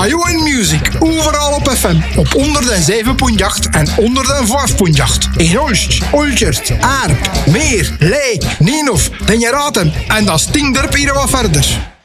Radio and Music, overal op FM, op 107.8 en 105.8. In Olst, Olchert, Aarp, Meer, Ley, Nienhof, Den je raadt hem. En dat stinkt er hier wat verder.